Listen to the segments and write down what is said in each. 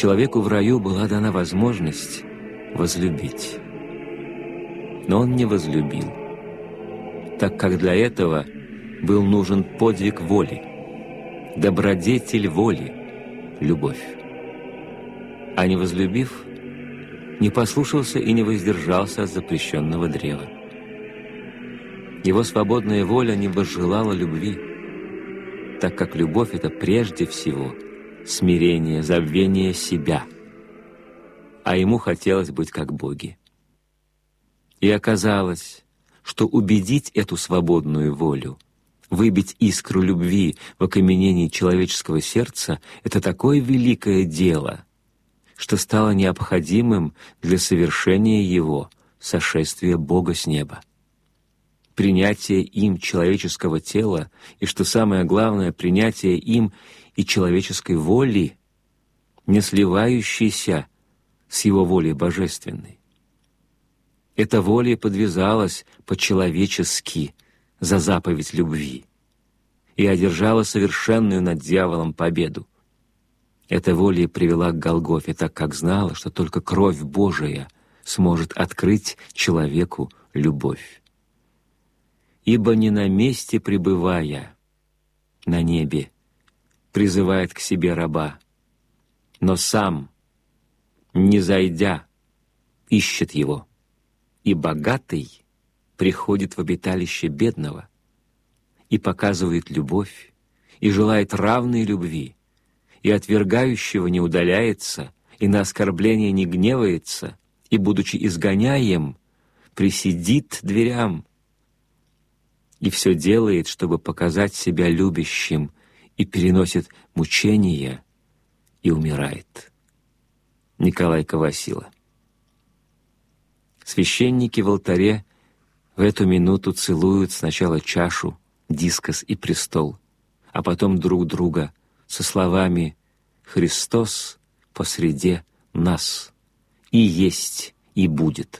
Человеку в раю была дана возможность возлюбить. Но он не возлюбил, так как для этого был нужен подвиг воли, добродетель воли, любовь. А не возлюбив, не послушался и не воздержался от запрещенного древа. Его свободная воля не возжелала любви, так как любовь — это прежде всего смирение, забвение себя, а ему хотелось быть как боги. И оказалось, что убедить эту свободную волю, выбить искру любви в окаменении человеческого сердца — это такое великое дело, что стало необходимым для совершения его сошествия Бога с неба. Принятие им человеческого тела и, что самое главное, принятие им и человеческой воли, не сливающейся с его волей божественной. Эта воля подвязалась по-человечески за заповедь любви и одержала совершенную над дьяволом победу. Эта воля привела к Голгофе, так как знала, что только кровь Божия сможет открыть человеку любовь. Ибо не на месте пребывая, на небе, призывает к себе раба, но сам, не зайдя, ищет его, и богатый приходит в обиталище бедного и показывает любовь, и желает равной любви, и отвергающего не удаляется, и на оскорбление не гневается, и, будучи изгоняем, присидит дверям, и все делает, чтобы показать себя любящим, и переносит мучения и умирает. Николай Ковасила. Священники в алтаре в эту минуту целуют сначала чашу, дискос и престол, а потом друг друга со словами «Христос посреди нас, и есть, и будет».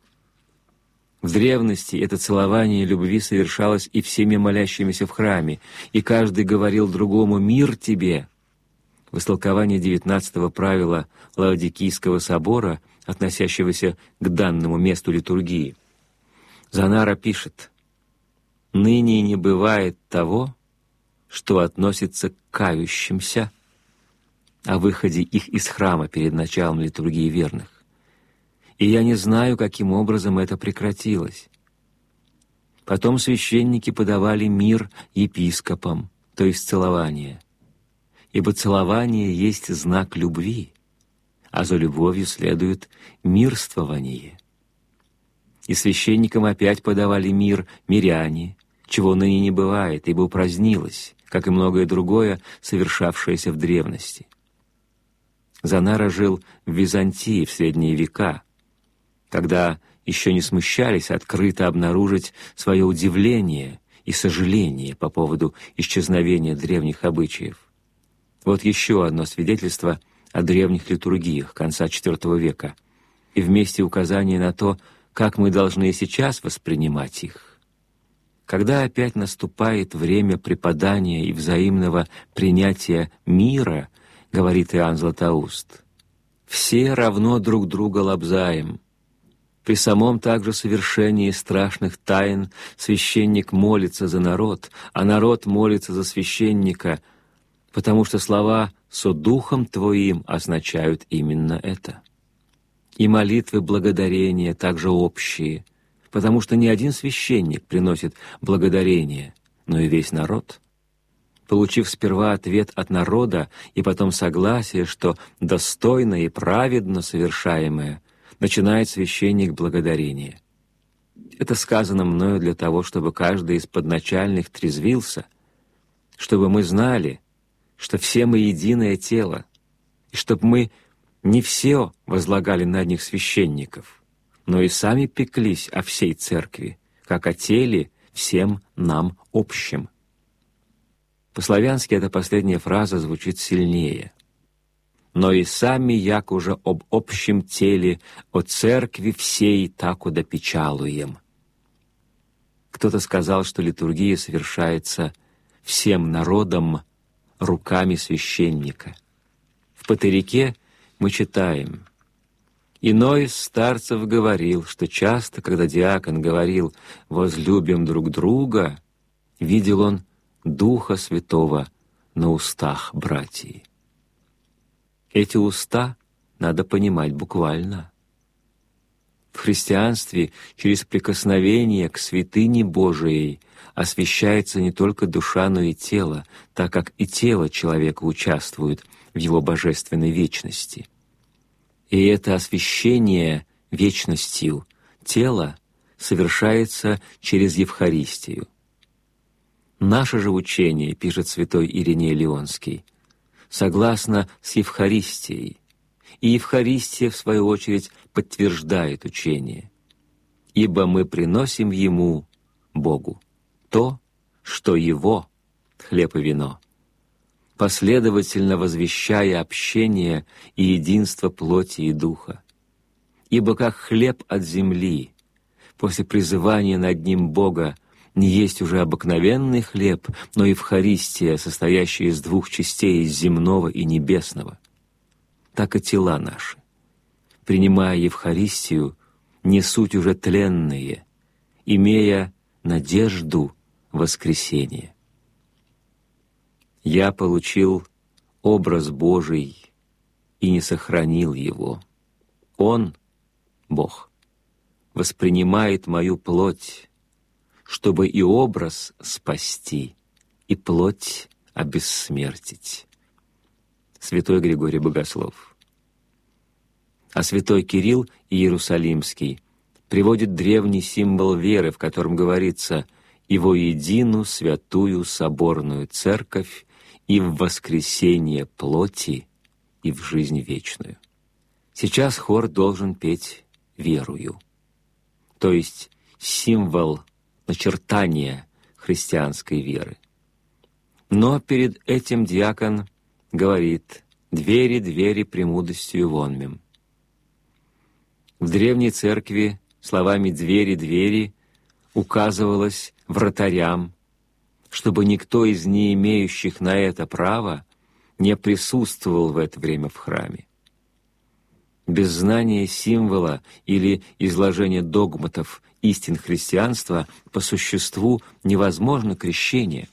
В древности это целование любви совершалось и всеми молящимися в храме, и каждый говорил другому «Мир тебе». В истолковании 19-го правила Лаодикийского собора, относящегося к данному месту литургии, Занара пишет: «Ныне не бывает того, что относится к кающимся о выходе их из храма перед началом литургии верных. И я не знаю, каким образом это прекратилось». Потом священники подавали мир епископам, то есть целование. Ибо целование есть знак любви, а за любовью следует мирствование. И священникам опять подавали мир миряне, чего ныне не бывает, ибо упразднилось, как и многое другое, совершавшееся в древности. Занара жил в Византии в средние века, когда еще не смущались открыто обнаружить свое удивление и сожаление по поводу исчезновения древних обычаев. Вот еще одно свидетельство о древних литургиях конца IV века и вместе указание на то, как мы должны и сейчас воспринимать их. Когда опять наступает время преподания и взаимного принятия мира, говорит Иоанн Златоуст, все равно друг друга лобзаем. При самом также совершении страшных тайн священник молится за народ, а народ молится за священника, потому что слова «со духом твоим» означают именно это. И молитвы благодарения также общие, потому что не один священник приносит благодарение, но и весь народ. Получив сперва ответ от народа и потом согласие, что достойно и праведно совершаемое, начинает священник благодарение. Это сказано мною для того, чтобы каждый из подначальных трезвился, чтобы мы знали, что все мы единое тело, и чтобы мы не все возлагали на них священников, но и сами пеклись о всей церкви, как о теле всем нам общим. По-славянски эта последняя фраза звучит сильнее. «Но и сами, як уже об общем теле, о церкви всей тако допечалуем». Кто-то сказал, что литургия совершается всем народом руками священника. В Патерике мы читаем: «Иной из старцев говорил, что часто, когда диакон говорил «возлюбим друг друга», видел он Духа Святого на устах братьев». Эти уста надо понимать буквально. В христианстве через прикосновение к святыне Божией освящается не только душа, но и тело, так как и тело человека участвует в его божественной вечности. И это освящение вечностью тела совершается через Евхаристию. Наше же учение, пишет святой Ириней Лионский, согласно с Евхаристией, и Евхаристия, в свою очередь, подтверждает учение. Ибо мы приносим Ему, Богу, то, что Его, хлеб и вино, последовательно возвещая общение и единство плоти и духа. Ибо как хлеб от земли, после призывания над ним Бога, не есть уже обыкновенный хлеб, но Евхаристия, состоящая из двух частей, из земного и небесного, так и тела наши, принимая Евхаристию, не суть уже тленные, имея надежду воскресения. Я получил образ Божий и не сохранил его. Он, Бог, воспринимает мою плоть, чтобы и образ спасти, и плоть обессмертить. Святой Григорий Богослов. А святой Кирилл Иерусалимский приводит древний символ веры, в котором говорится: «И во едину святую соборную церковь, и в воскресение плоти, и в жизнь вечную». Сейчас хор должен петь «верую», то есть символ начертания христианской веры. Но перед этим диакон говорит: «Двери, двери премудростью вонмем». В древней церкви словами «двери, двери» указывалось вратарям, чтобы никто из не имеющих на это права не присутствовал в это время в храме. Без знания символа или изложения догматов истин христианства по существу невозможно крещение.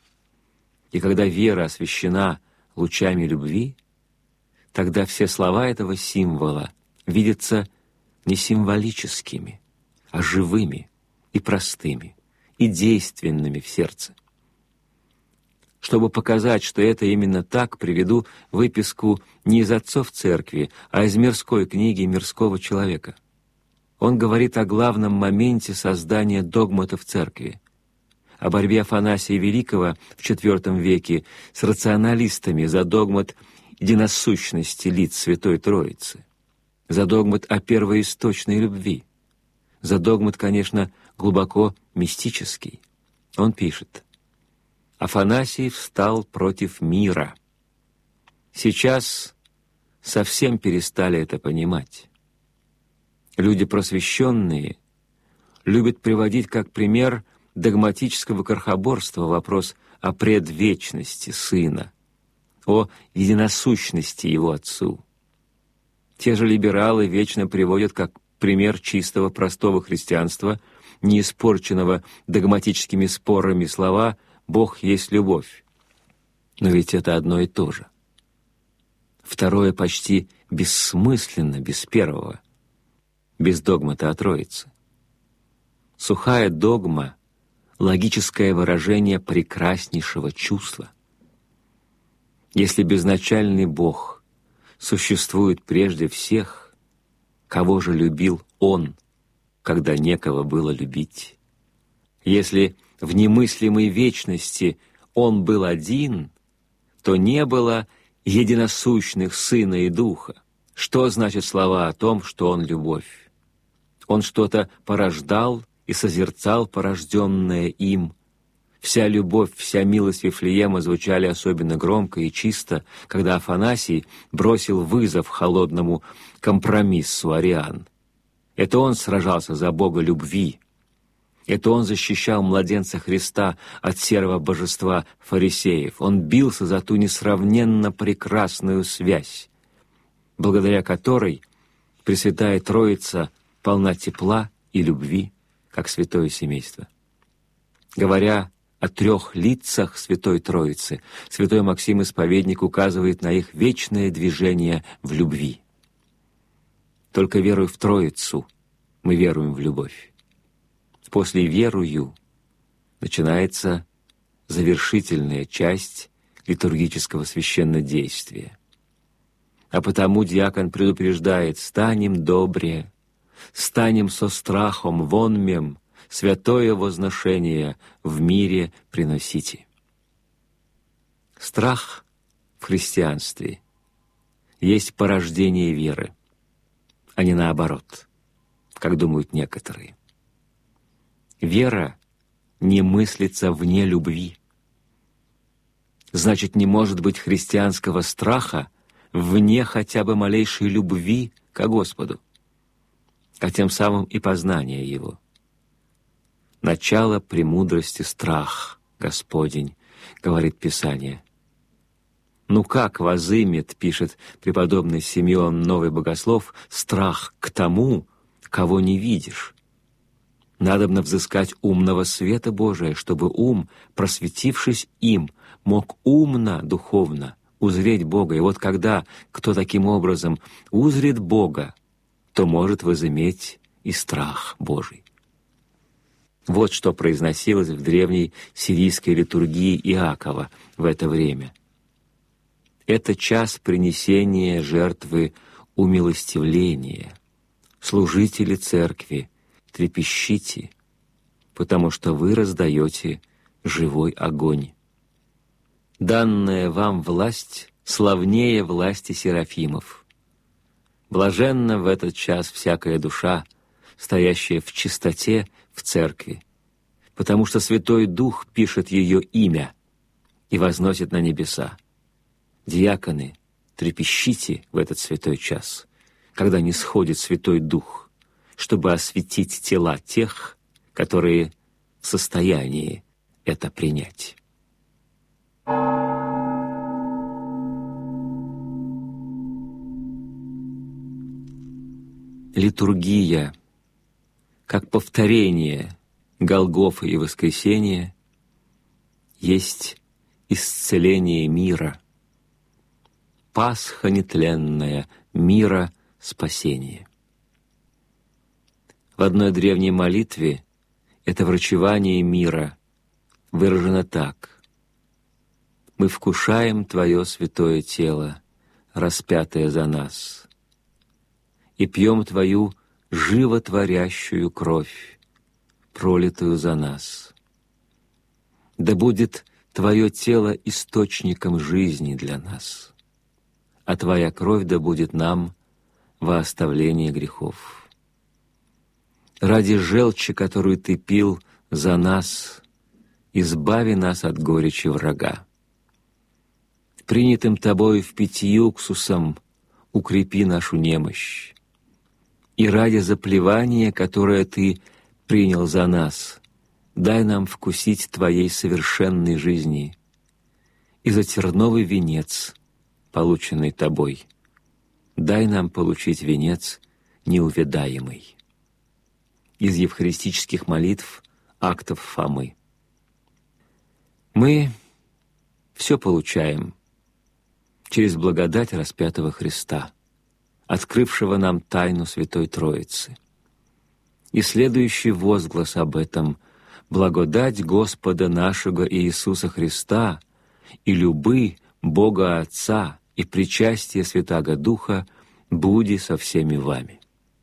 И когда вера освящена лучами любви, тогда все слова этого символа видятся не символическими, а живыми и простыми, и действенными в сердце. Чтобы показать, что это именно так, приведу выписку не из отцов церкви, а из мирской книги мирского человека. Он говорит о главном моменте создания догматов церкви, о борьбе Афанасия Великого в IV веке с рационалистами за догмат единосущности лиц Святой Троицы, за догмат о первоисточной любви, за догмат, конечно, глубоко мистический. Он пишет: «Афанасий встал против мира. Сейчас совсем перестали это понимать. Люди просвещенные любят приводить как пример догматического крохоборства вопрос о предвечности Сына, о единосущности Его Отцу. Те же либералы вечно приводят как пример чистого простого христианства, не испорченного догматическими спорами слова «Бог есть любовь». Но ведь это одно и то же. Второе почти бессмысленно без первого, без догмата о Троице. Сухая догма — логическое выражение прекраснейшего чувства. Если безначальный Бог существует прежде всех, кого же любил Он, когда некого было любить? Если в немыслимой вечности Он был один, то не было единосущных Сына и Духа. Что значит слова о том, что Он — любовь? Он что-то порождал и созерцал порожденное им. Вся любовь, вся милость Вифлеема звучали особенно громко и чисто, когда Афанасий бросил вызов холодному компромиссу ариан. Это он сражался за Бога любви. Это он защищал младенца Христа от серого божества фарисеев. Он бился за ту несравненно прекрасную связь. благодаря которой Пресвятая Троица полна тепла и любви, как святое семейство. Говоря о 3 лицах Святой Троицы, святой Максим Исповедник указывает на их вечное движение в любви. Только веруя в Троицу, мы веруем в любовь. После «верую» начинается завершительная часть литургического священнодействия. А потому диакон предупреждает: «Станем добре, станем со страхом вонмем, святое возношение в мире приносите». Страх в христианстве есть порождение веры, а не наоборот, как думают некоторые. Вера не мыслится вне любви. Значит, не может быть христианского страха вне хотя бы малейшей любви ко Господу, а тем самым и познания Его. «Начало премудрости — страх Господень», — говорит Писание. «Ну как возымет, — пишет преподобный Симеон Новый Богослов, — страх к тому, кого не видишь? Надобно взыскать умного света Божия, чтобы ум, просветившись им, мог умно, духовно узреть Бога. И вот когда кто таким образом узрит Бога, то может возыметь и страх Божий». Вот что произносилось в древней сирийской литургии Иакова в это время. Это час принесения жертвы умилостивления. Служители церкви, трепещите, потому что вы раздаете живой огонь. Данная вам власть славнее власти серафимов. Блаженна в этот час всякая душа, стоящая в чистоте в церкви, потому что Святой Дух пишет ее имя и возносит на небеса. Диаконы, трепещите в этот святой час, когда не сходит Святой Дух, чтобы осветить тела тех, которые в состоянии это принять. Литургия, как повторение Голгофы и Воскресения, есть исцеление мира, Пасха нетленная, мира спасение. В одной древней молитве это врачевание мира выражено так: «Мы вкушаем Твое святое тело, распятое за нас, и пьем Твою животворящую кровь, пролитую за нас. Да будет Твое тело источником жизни для нас, а Твоя кровь да будет нам во оставление грехов. Ради желчи, которую Ты пил за нас, избави нас от горечи врага. Принятым Тобою в питье уксусом укрепи нашу немощь. И ради заплевания, которое Ты принял за нас, дай нам вкусить Твоей совершенной жизни, и за терновый венец, полученный Тобой, дай нам получить венец неувядаемый». Из евхаристических молитв актов Фомы. Мы все получаем через благодать распятого Христа, открывшего нам тайну Святой Троицы. И следующий возглас об этом: «Благодать Господа нашего Иисуса Христа и любы Бога Отца и причастие Святаго Духа буди со всеми вами».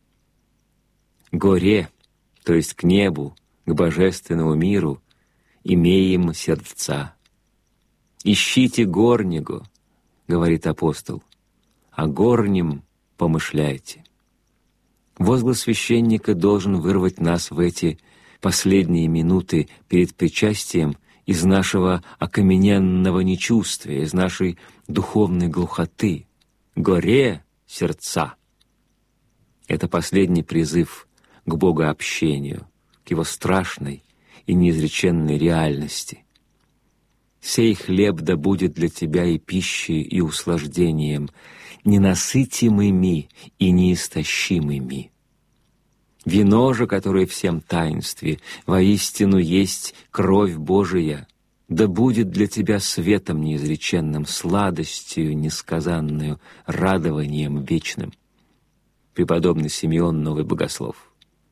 Горе, то есть к небу, к божественному миру, имеем сердца. «Ищите горнего», — говорит апостол, «о горнем помышляйте». Возглас священника должен вырвать нас в эти последние минуты перед причастием из нашего окамененного нечувствия, из нашей духовной глухоты. «Горе сердца». Это последний призыв к богообщению, к Его страшной и неизреченной реальности. Сей хлеб да будет для тебя и пищей, и услаждением, ненасытимыми и неистощимыми. Вино же, которое в всем таинстве, воистину есть кровь Божия, да будет для тебя светом неизреченным, сладостью несказанную, радованием вечным. Преподобный Симеон, Новый Богослов.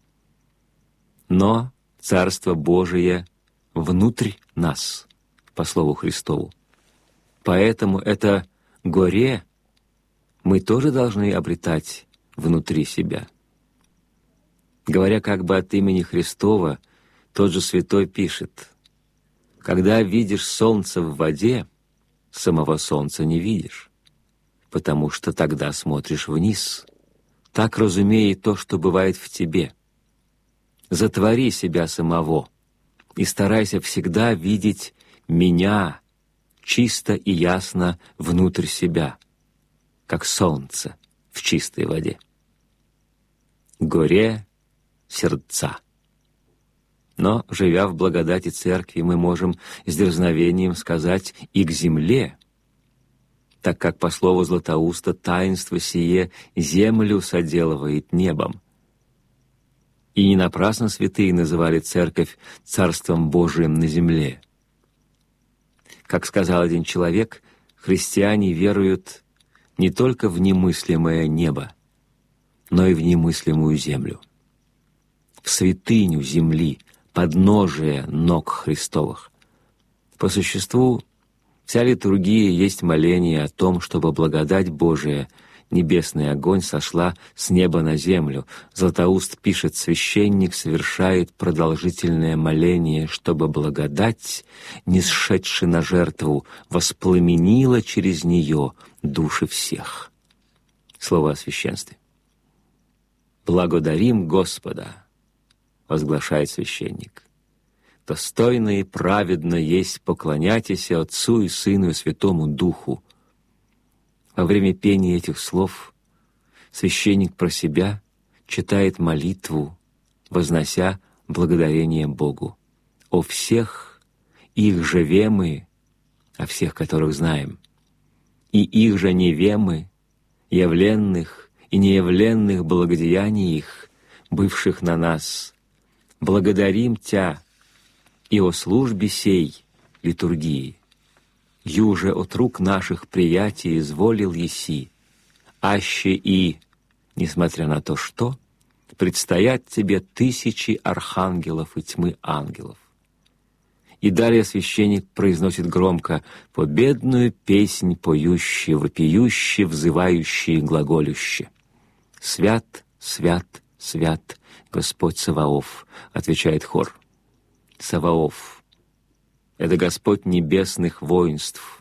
Но Царство Божие внутрь нас, по слову Христову. Поэтому это горе мы тоже должны обретать внутри себя. Говоря как бы от имени Христова, тот же святой пишет: «Когда видишь солнце в воде, самого солнца не видишь, потому что тогда смотришь вниз. Так разумей и то, что бывает в тебе. Затвори себя самого и старайся всегда видеть меня чисто и ясно внутрь себя, как солнце в чистой воде. Горе сердца». Но, живя в благодати Церкви, мы можем с дерзновением сказать и к земле, так как, по слову Златоуста, таинство сие землю соделывает небом. И не напрасно святые называли Церковь Царством Божиим на земле. Как сказал один человек, христиане веруют не только в немыслимое небо, но и в немыслимую землю, в святыню земли, подножие ног Христовых. По существу, вся литургия есть моление о том, чтобы благодать Божия, небесный огонь, сошла с неба на землю. Златоуст пишет: священник совершает продолжительное моление, чтобы благодать, нисшедшая на жертву, воспламенила через нее души всех. Слово о священстве. «Благодарим Господа», — возглашает священник. «Достойно и праведно есть поклоняйтесь Отцу и Сыну и Святому Духу». Во время пения этих слов священник про себя читает молитву, вознося благодарение Богу. «О всех их же вемы, о всех, которых знаем, и их же невемы, явленных и неявленных благодеяний их, бывших на нас, благодарим Тя и о службе сей литургии. Юже от рук наших приятий изволил еси, аще и, несмотря на то что, предстоят тебе тысячи архангелов и тьмы ангелов». И далее священник произносит громко: «Победную песнь поющие, вопиющие, взывающие, глаголющие. Свят, свят, свят Господь Саваоф», — отвечает хор. Саваоф — это Господь небесных воинств.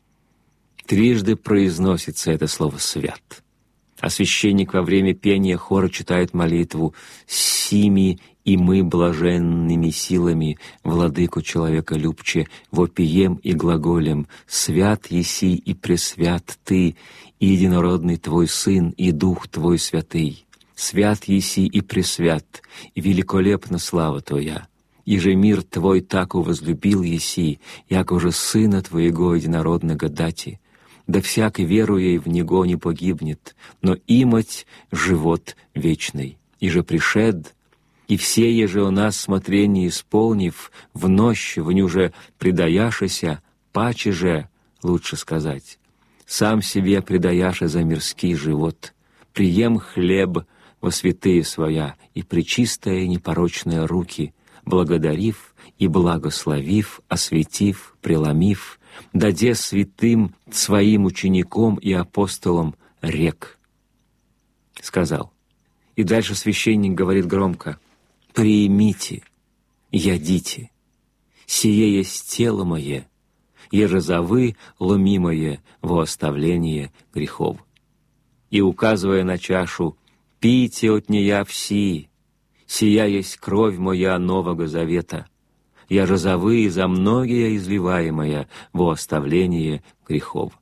Трижды произносится это слово «свят». А священник во время пения хора читает молитву: «Сими и мы блаженными силами владыку человека любче вопием и глаголем: свят еси и пресвят Ты, и единородный Твой Сын, и Дух Твой Святый. Свят еси и пресвят, и великолепна слава Твоя. И же мир Твой таку возлюбил еси, яко же Сына Твоего единородного дати. Да всяк веруя в Него не погибнет, но имать живот вечный. И же пришед, и все еже у нас смотрение исполнив, в нощь в нюже предаяшися, паче же, лучше сказать, сам себе предаяша за мирский живот, прием хлеб во святые своя и пречистые непорочные руки, благодарив и благословив, осветив, преломив, даде святым своим ученикам и апостолам рек». Сказал. И дальше священник говорит громко: «Приимите, ядите, сие есть тело мое, еже за вы ломимое во оставление грехов». И, указывая на чашу: «Пейте от нея все, сия есть кровь моя нового завета, я же за вы и за многие изливаемая во оставление грехов.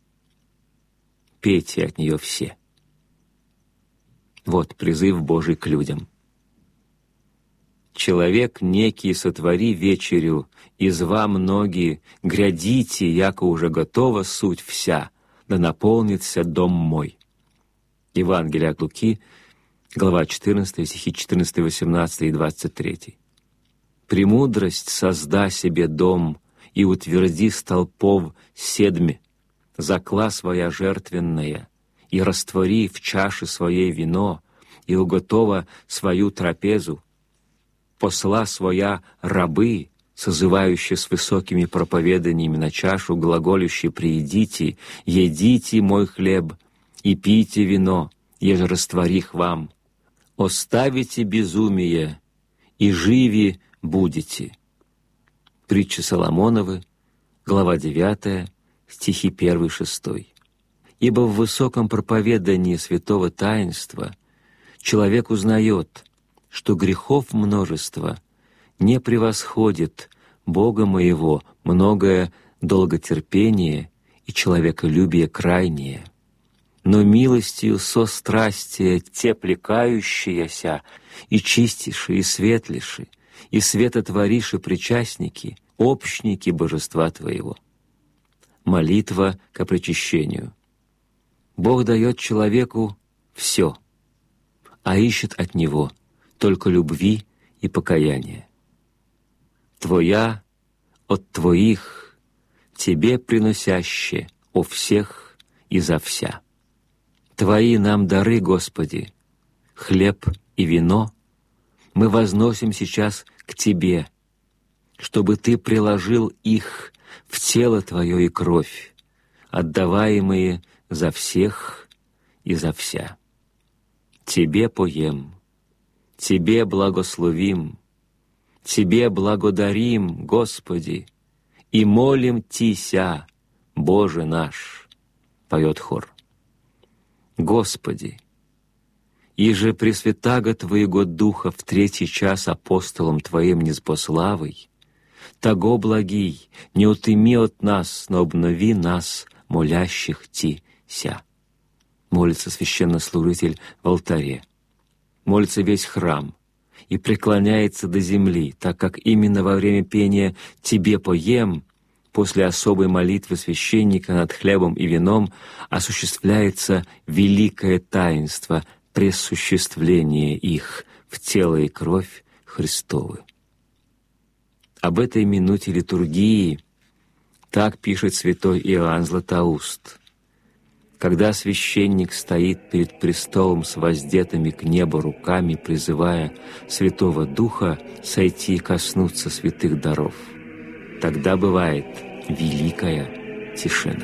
Пейте от нее все». Вот призыв Божий к людям. Человек некий сотвори вечерю, изва многие, грядите, яко уже готова суть вся, да наполнится дом мой». Евангелие от Луки, глава 14, стихи 14, 18 и 23. «Премудрость созда себе дом, и утверди столпов седми, закла своя жертвенная, и раствори в чаше своей вино, и уготова свою трапезу, посла своя рабы, созывающие с высокими проповеданиями на чашу, глаголющие: приидите, едите мой хлеб и пейте вино, еже растворих вам, оставите безумие, и живи будете». Притча Соломоновы, глава 9, стихи 1-6. «Ибо в высоком проповедании святого таинства человек узнает, что грехов множество не превосходит Бога моего многое долготерпение и человеколюбие крайнее. Но милостью сострастие теплекающаяся и чистейши, и светлейши, и светотвориши причастники, общники божества Твоего». Молитва ко причащению. Бог дает человеку все, а ищет от него только любви и покаяния. «Твоя от Твоих, Тебе приносяще о всех и за вся. Твои нам дары, Господи, хлеб и вино, мы возносим сейчас к Тебе, чтобы Ты приложил их в тело Твое и кровь, отдаваемые за всех и за вся. Тебе поем, Тебе благословим, Тебе благодарим, Господи, и молим Тися, Боже наш», — поет хор. «Господи, иже пресвятаго Твоего Духа в 3 час апостолом Твоим неспославый, того благий, не отыми от нас, но обнови нас, молящих Тися». Молится священнослужитель в алтаре. Молится весь храм и преклоняется до земли, так как именно во время пения «Тебе поем» после особой молитвы священника над хлебом и вином осуществляется великое таинство пресуществления их в тело и кровь Христовы. Об этой минуте литургии так пишет святой Иоанн Златоуст: «Когда священник стоит перед престолом с воздетыми к небу руками, призывая Святого Духа сойти и коснуться святых даров, тогда бывает великая тишина».